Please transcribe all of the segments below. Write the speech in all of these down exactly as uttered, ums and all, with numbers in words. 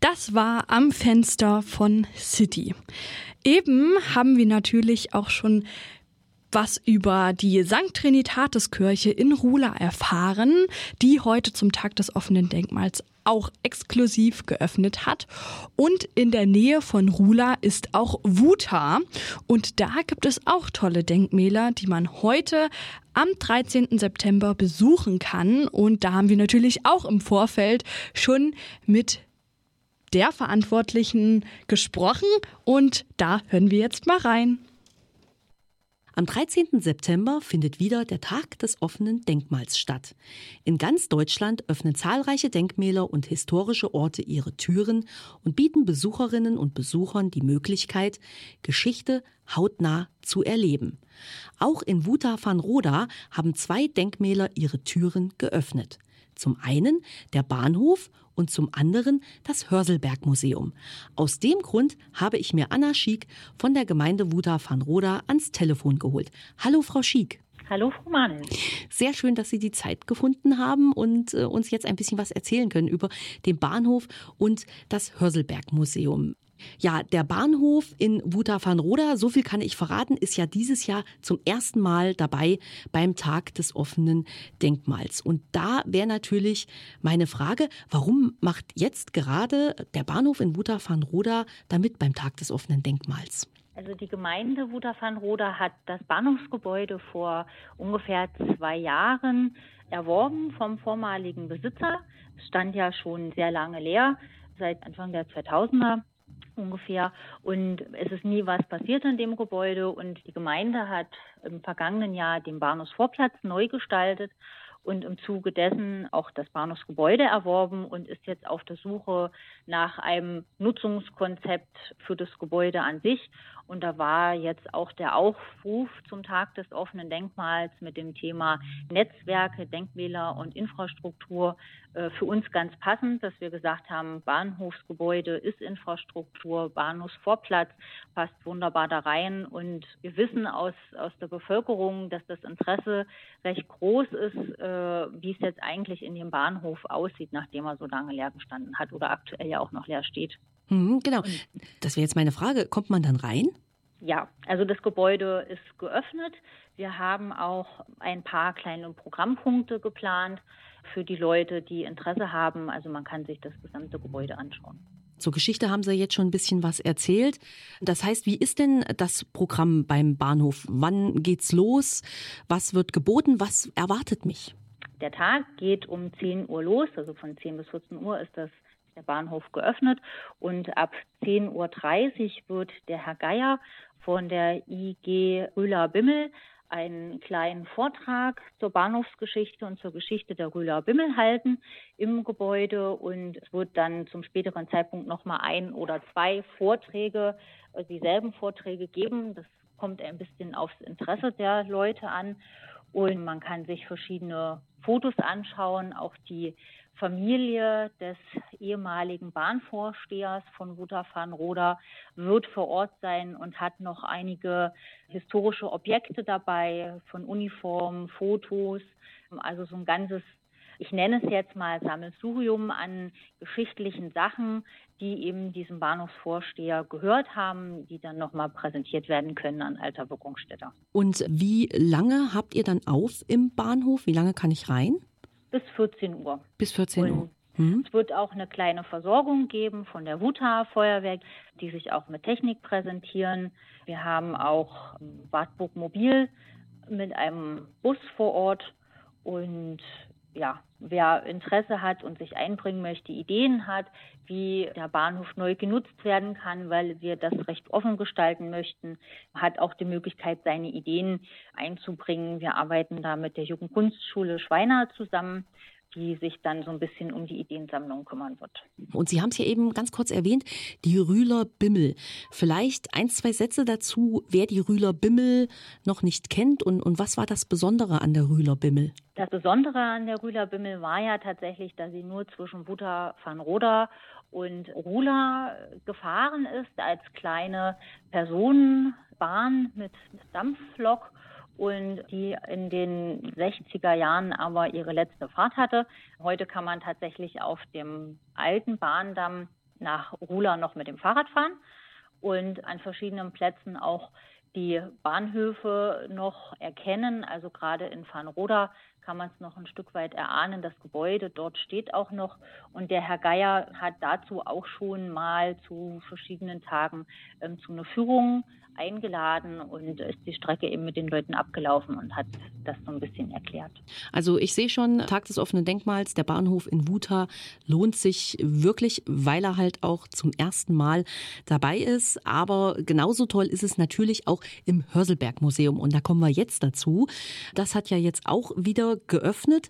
Das war Am Fenster von City. Eben haben wir natürlich auch schon was über die Sankt Trinitatis-Kirche in Ruhla erfahren, die heute zum Tag des offenen Denkmals auch exklusiv geöffnet hat. Und in der Nähe von Ruhla ist auch Wuta. Und da gibt es auch tolle Denkmäler, die man heute am dreizehnten September besuchen kann. Und da haben wir natürlich auch im Vorfeld schon mit der Verantwortlichen gesprochen. Und da hören wir jetzt mal rein. Am dreizehnten September findet wieder der Tag des offenen Denkmals statt. In ganz Deutschland öffnen zahlreiche Denkmäler und historische Orte ihre Türen und bieten Besucherinnen und Besuchern die Möglichkeit, Geschichte hautnah zu erleben. Auch in Wuta van Roda haben zwei Denkmäler ihre Türen geöffnet. Zum einen der Bahnhof und zum anderen das Hörselberg-Museum. Aus dem Grund habe ich mir Anna Schiek von der Gemeinde Wuta van Roda ans Telefon geholt. Hallo Frau Schiek. Hallo Frau Mahnel. Sehr schön, dass Sie die Zeit gefunden haben und äh, uns jetzt ein bisschen was erzählen können über den Bahnhof und das Hörselberg-Museum. Ja, der Bahnhof in Wuta van Roda, so viel kann ich verraten, ist ja dieses Jahr zum ersten Mal dabei beim Tag des offenen Denkmals. Und da wäre natürlich meine Frage, warum macht jetzt gerade der Bahnhof in Wuta van Roda damit beim Tag des offenen Denkmals? Also die Gemeinde Wuta van Roda hat das Bahnhofsgebäude vor ungefähr zwei Jahren erworben vom vormaligen Besitzer. Es stand ja schon sehr lange leer, seit Anfang der zweitausender. Ungefähr. Und es ist nie was passiert in dem Gebäude. Und die Gemeinde hat im vergangenen Jahr den Bahnhofsvorplatz neu gestaltet und im Zuge dessen auch das Bahnhofsgebäude erworben und ist jetzt auf der Suche nach einem Nutzungskonzept für das Gebäude an sich. Und da war jetzt auch der Aufruf zum Tag des offenen Denkmals mit dem Thema Netzwerke, Denkmäler und Infrastruktur äh, für uns ganz passend, dass wir gesagt haben, Bahnhofsgebäude ist Infrastruktur, Bahnhofsvorplatz passt wunderbar da rein. Und wir wissen aus, aus der Bevölkerung, dass das Interesse recht groß ist, äh, wie es jetzt eigentlich in dem Bahnhof aussieht, nachdem er so lange leer gestanden hat oder aktuell ja auch noch leer steht. Mhm, genau. Das wäre jetzt meine Frage. Kommt man dann rein? Ja, also das Gebäude ist geöffnet. Wir haben auch ein paar kleine Programmpunkte geplant für die Leute, die Interesse haben. Also man kann sich das gesamte Gebäude anschauen. Zur Geschichte haben Sie jetzt schon ein bisschen was erzählt. Das heißt, wie ist denn das Programm beim Bahnhof? Wann geht's los? Was wird geboten? Was erwartet mich? Der Tag geht um zehn Uhr los, also von zehn bis vierzehn Uhr ist das der Bahnhof geöffnet und ab zehn Uhr dreißig wird der Herr Geier von der I G Rühler-Bimmel einen kleinen Vortrag zur Bahnhofsgeschichte und zur Geschichte der Rühler-Bimmel halten im Gebäude und es wird dann zum späteren Zeitpunkt nochmal ein oder zwei Vorträge, dieselben Vorträge geben. Das kommt ein bisschen aufs Interesse der Leute an und man kann sich verschiedene Fotos anschauen, auch die Familie des ehemaligen Bahnvorstehers von Wuta van Roda wird vor Ort sein und hat noch einige historische Objekte dabei, von Uniformen, Fotos, also so ein ganzes, ich nenne es jetzt mal Sammelsurium an geschichtlichen Sachen, die eben diesem Bahnhofsvorsteher gehört haben, die dann nochmal präsentiert werden können an alter Wirkungsstätte. Und wie lange habt ihr dann auf im Bahnhof? Wie lange kann ich rein? Bis vierzehn Uhr. Bis vierzehn Uhr. Hm. Es wird auch eine kleine Versorgung geben von der Wuta Feuerwehr, die sich auch mit Technik präsentieren. Wir haben auch Wartburg Mobil mit einem Bus vor Ort. Und ja, wer Interesse hat und sich einbringen möchte, Ideen hat, wie der Bahnhof neu genutzt werden kann, weil wir das recht offen gestalten möchten, hat auch die Möglichkeit, seine Ideen einzubringen. Wir arbeiten da mit der Jugendkunstschule Schweina zusammen, die sich dann so ein bisschen um die Ideensammlung kümmern wird. Und Sie haben es ja eben ganz kurz erwähnt, die Rühler-Bimmel. Vielleicht ein, zwei Sätze dazu, wer die Rühler-Bimmel noch nicht kennt und, und was war das Besondere an der Rühler-Bimmel? Das Besondere an der Rühler-Bimmel war ja tatsächlich, dass sie nur zwischen Wuta van Roda und Ruhla gefahren ist als kleine Personenbahn mit Dampflok. Und die in den sechziger Jahren aber ihre letzte Fahrt hatte. Heute kann man tatsächlich auf dem alten Bahndamm nach Ruhla noch mit dem Fahrrad fahren und an verschiedenen Plätzen auch die Bahnhöfe noch erkennen. Also gerade in Farnroda kann man es noch ein Stück weit erahnen. Das Gebäude dort steht auch noch. Und der Herr Geier hat dazu auch schon mal zu verschiedenen Tagen ähm, zu einer Führung eingeladen und ist die Strecke eben mit den Leuten abgelaufen und hat das so ein bisschen erklärt. Also ich sehe schon, Tag des offenen Denkmals, der Bahnhof in Wuta lohnt sich wirklich, weil er halt auch zum ersten Mal dabei ist. Aber genauso toll ist es natürlich auch im Hörselberg-Museum. Und da kommen wir jetzt dazu. Das hat ja jetzt auch wieder geöffnet.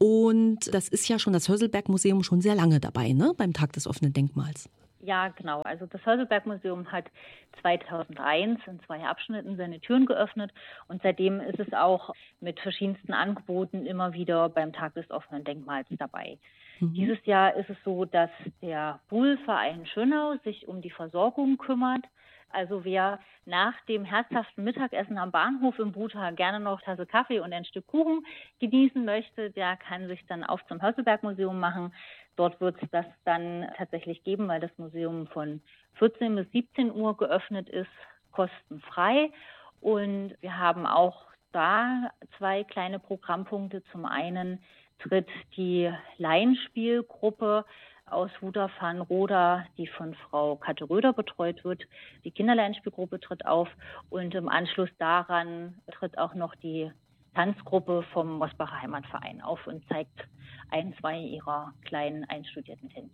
Und das ist ja schon das Hörselberg-Museum schon sehr lange dabei, ne? Beim Tag des offenen Denkmals. Ja, genau. Also das Hörselberg-Museum hat zweitausendeins in zwei Abschnitten seine Türen geöffnet und seitdem ist es auch mit verschiedensten Angeboten immer wieder beim Tag des offenen Denkmals dabei. Mhm. Dieses Jahr ist es so, dass der Buhl-Verein Schönau sich um die Versorgung kümmert. Also wer nach dem herzhaften Mittagessen am Bahnhof in Wuta gerne noch eine Tasse Kaffee und ein Stück Kuchen genießen möchte, der kann sich dann auf zum Hörselberg-Museum machen. Dort wird es das dann tatsächlich geben, weil das Museum von vierzehn bis siebzehn Uhr geöffnet ist, kostenfrei. Und wir haben auch da zwei kleine Programmpunkte. Zum einen tritt die Laienspielgruppe aus Wuta-Farnroda, die von Frau Katte Röder betreut wird. Die Kinderlaienspielgruppe tritt auf und im Anschluss daran tritt auch noch die Tanzgruppe vom Mosbacher Heimatverein auf und zeigt ein, zwei ihrer kleinen einstudierten Tänze.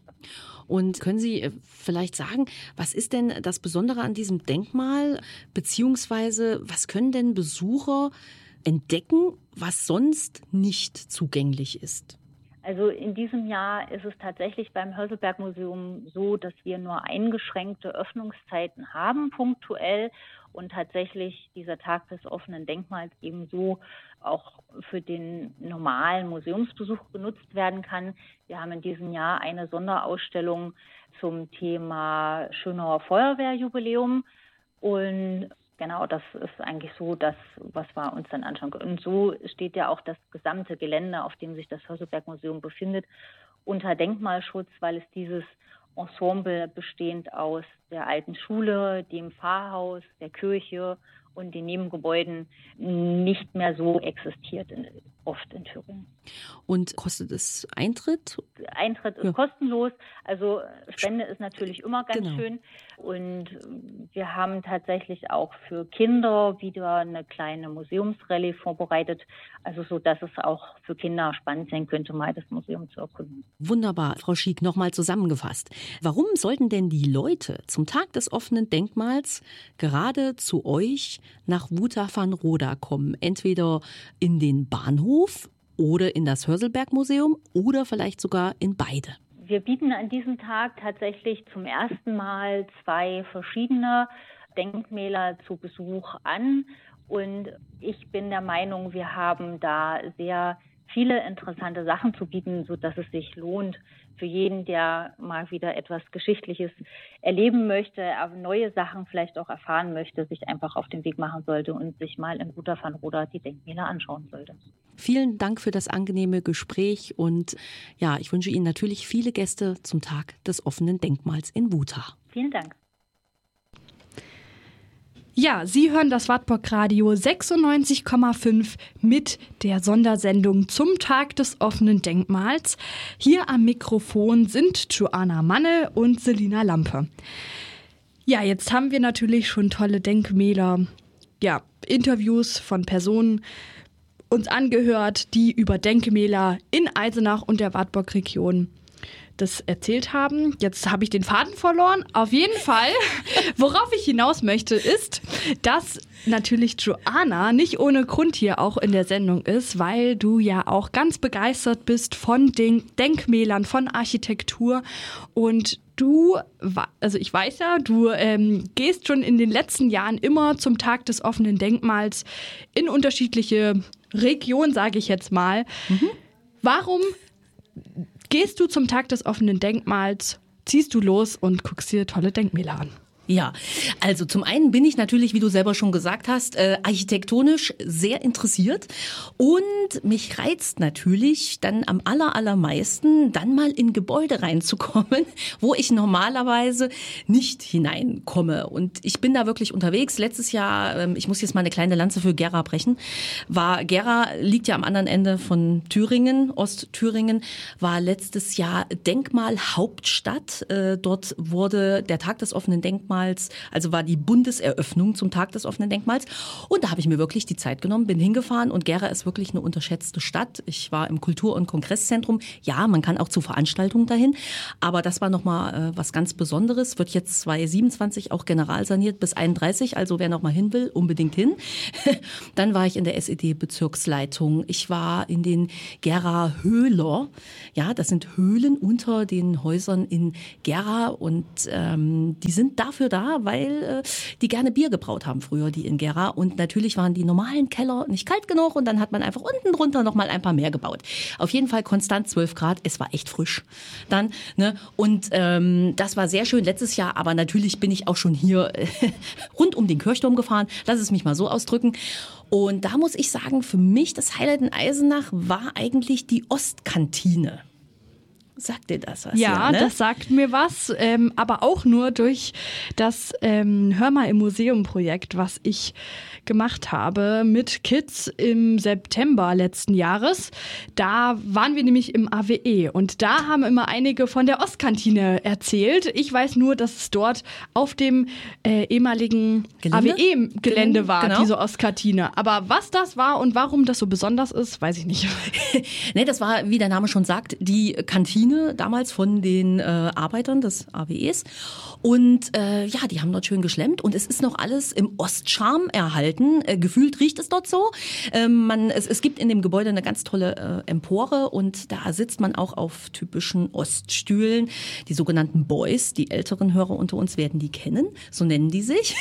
Und können Sie vielleicht sagen, was ist denn das Besondere an diesem Denkmal, beziehungsweise was können denn Besucher entdecken, was sonst nicht zugänglich ist? Also in diesem Jahr ist es tatsächlich beim Hörselberg-Museum so, dass wir nur eingeschränkte Öffnungszeiten haben, punktuell. Und tatsächlich dieser Tag des offenen Denkmals ebenso auch für den normalen Museumsbesuch genutzt werden kann. Wir haben in diesem Jahr eine Sonderausstellung zum Thema Schönauer Feuerwehrjubiläum. Und genau, das ist eigentlich so das, was wir uns dann anschauen können. Und so steht ja auch das gesamte Gelände, auf dem sich das Hörselberg-Museum befindet, unter Denkmalschutz, weil es dieses Ensemble bestehend aus der alten Schule, dem Pfarrhaus, der Kirche und den Nebengebäuden nicht mehr so existiert, in, oft in Thüringen. Und kostet es Eintritt? Eintritt ist ja kostenlos, also Spende ist natürlich immer ganz genau. schön. Und wir haben tatsächlich auch für Kinder wieder eine kleine Museumsrallye vorbereitet, also so, dass es auch für Kinder spannend sein könnte, mal das Museum zu erkunden. Wunderbar, Frau Schiek, nochmal zusammengefasst. Warum sollten denn die Leute zum Tag des offenen Denkmals gerade zu euch nach Wuta-Farnroda kommen? Entweder in den Bahnhof oder in das Hörselberg-Museum oder vielleicht sogar in beide. Wir bieten an diesem Tag tatsächlich zum ersten Mal zwei verschiedene Denkmäler zu Besuch an. Und ich bin der Meinung, wir haben da sehr viele interessante Sachen zu bieten, sodass es sich lohnt, für jeden, der mal wieder etwas Geschichtliches erleben möchte, neue Sachen vielleicht auch erfahren möchte, sich einfach auf den Weg machen sollte und sich mal in Wuta-Farnroda die Denkmäler anschauen sollte. Vielen Dank für das angenehme Gespräch und ja, ich wünsche Ihnen natürlich viele Gäste zum Tag des offenen Denkmals in Wuta. Vielen Dank. Ja, Sie hören das Wartburg Radio sechsundneunzig Komma fünf mit der Sondersendung zum Tag des offenen Denkmals. Hier am Mikrofon sind Joanna Manne und Selina Lampe. Ja, jetzt haben wir natürlich schon tolle Denkmäler, ja, Interviews von Personen uns angehört, die über Denkmäler in Eisenach und der Wartburg-Region das erzählt haben. Jetzt habe ich den Faden verloren. Auf jeden Fall, worauf ich hinaus möchte, ist, dass natürlich Joanna nicht ohne Grund hier auch in der Sendung ist, weil du ja auch ganz begeistert bist von den Denkmälern, von Architektur und du, also ich weiß ja, du ähm, gehst schon in den letzten Jahren immer zum Tag des offenen Denkmals in unterschiedliche Regionen, sage ich jetzt mal. Mhm. Warum gehst du zum Tag des offenen Denkmals, ziehst du los und guckst dir tolle Denkmäler an? Ja, also zum einen bin ich natürlich, wie du selber schon gesagt hast, äh, architektonisch sehr interessiert und mich reizt natürlich dann am aller, allermeisten, dann mal in Gebäude reinzukommen, wo ich normalerweise nicht hineinkomme. Und ich bin da wirklich unterwegs. Letztes Jahr, ähm, ich muss jetzt mal eine kleine Lanze für Gera brechen, war Gera, liegt ja am anderen Ende von Thüringen, Ostthüringen, war letztes Jahr Denkmalhauptstadt. Äh, dort wurde der Tag des offenen Denkmals, also war die Bundeseröffnung zum Tag des offenen Denkmals. Und da habe ich mir wirklich die Zeit genommen, bin hingefahren und Gera ist wirklich eine unterschätzte Stadt. Ich war im Kultur- und Kongresszentrum. Ja, man kann auch zu Veranstaltungen dahin, aber das war nochmal äh, was ganz Besonderes. Wird jetzt zwanzig siebenundzwanzig auch generalsaniert bis einunddreißig, also wer noch mal hin will, unbedingt hin. Dann war ich in der S E D-Bezirksleitung. Ich war in den Gera Höhler. Ja, das sind Höhlen unter den Häusern in Gera und ähm, die sind dafür da, weil äh, die gerne Bier gebraut haben früher, die in Gera. Und natürlich waren die normalen Keller nicht kalt genug und dann hat man einfach unten drunter noch mal ein paar mehr gebaut. Auf jeden Fall konstant zwölf Grad. Es war echt frisch. Dann, ne? Und ähm, das war sehr schön letztes Jahr, aber natürlich bin ich auch schon hier äh, rund um den Kirchturm gefahren. Lass es mich mal so ausdrücken. Und da muss ich sagen, für mich das Highlight in Eisenach war eigentlich die Ostkantine. Sagt dir das was? Ja, ja, ne? Das sagt mir was, ähm, aber auch nur durch das ähm, Hör mal im Museum-Projekt, was ich gemacht habe mit Kids im September letzten Jahres. Da waren wir nämlich im A W E und da haben immer einige von der Ostkantine erzählt. Ich weiß nur, dass es dort auf dem äh, ehemaligen Gelände? A W E-Gelände war, genau. diese Ostkantine. Aber was das war und warum das so besonders ist, weiß ich nicht. Nee, das war, wie der Name schon sagt, die Kantine damals von den äh, Arbeitern des A W Es. Und äh, ja, die haben dort schön geschlemmt und es ist noch alles im Ostcharme erhalten. Äh, gefühlt riecht es dort so. Ähm, man, es, es gibt in dem Gebäude eine ganz tolle äh, Empore und da sitzt man auch auf typischen Oststühlen. Die sogenannten Boys, die älteren Hörer unter uns werden die kennen, so nennen die sich.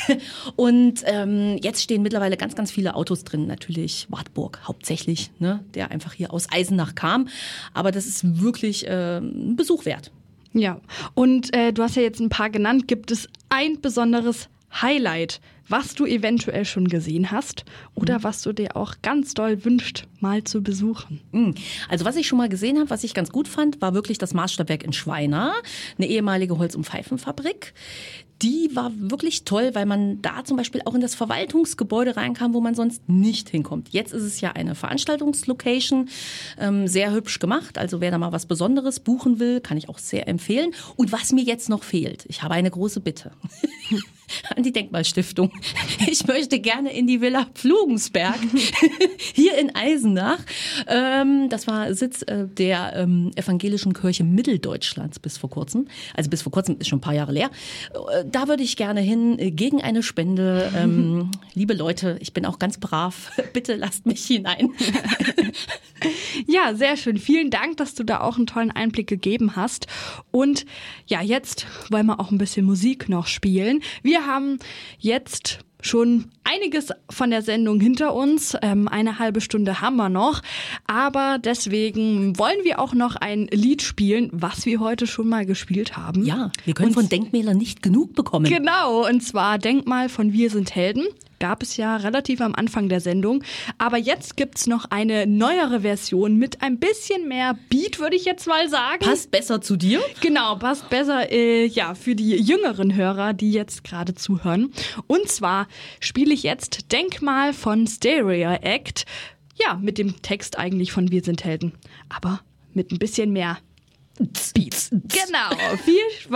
Und ähm, jetzt stehen mittlerweile ganz, ganz viele Autos drin. Natürlich Wartburg hauptsächlich, ne, der einfach hier aus Eisenach kam. Aber das ist wirklich äh, ein Besuch wert. Ja, und äh, du hast ja jetzt ein paar genannt. Gibt es ein besonderes Highlight, was du eventuell schon gesehen hast oder mhm. was du dir auch ganz doll wünscht, mal zu besuchen? Also was ich schon mal gesehen habe, was ich ganz gut fand, war wirklich das Maßstabwerk in Schweina, eine ehemalige Holz- und Pfeifenfabrik. Die war wirklich toll, weil man da zum Beispiel auch in das Verwaltungsgebäude reinkam, wo man sonst nicht hinkommt. Jetzt ist es ja eine Veranstaltungslocation, ähm, sehr hübsch gemacht. Also wer da mal was Besonderes buchen will, kann ich auch sehr empfehlen. Und was mir jetzt noch fehlt, ich habe eine große Bitte an die Denkmalstiftung. Ich möchte gerne in die Villa Pflugensberg hier in Eisenach. Ähm, das war Sitz äh, der ähm, evangelischen Kirche Mitteldeutschlands bis vor kurzem. Also bis vor kurzem ist schon ein paar Jahre leer. Äh, da würde ich gerne hin, äh, gegen eine Spende. Ähm, liebe Leute, ich bin auch ganz brav. Bitte lasst mich hinein. Ja, sehr schön. Vielen Dank, dass du da auch einen tollen Einblick gegeben hast. Und ja, jetzt wollen wir auch ein bisschen Musik noch spielen. Wir haben jetzt schon einiges von der Sendung hinter uns. Ähm, eine halbe Stunde haben wir noch. Aber deswegen wollen wir auch noch ein Lied spielen, was wir heute schon mal gespielt haben. Ja, wir können und von Denkmälern nicht genug bekommen. Genau, und zwar Denkmal von Wir sind Helden. Gab es ja relativ am Anfang der Sendung. Aber jetzt gibt's noch eine neuere Version mit ein bisschen mehr Beat, würde ich jetzt mal sagen. Passt besser zu dir? Genau, passt besser äh, ja für die jüngeren Hörer, die jetzt gerade zuhören. Und zwar spiele ich jetzt Denkmal von Stereo Act. Ja, mit dem Text eigentlich von Wir sind Helden. Aber mit ein bisschen mehr Beats. Genau, viel Spaß.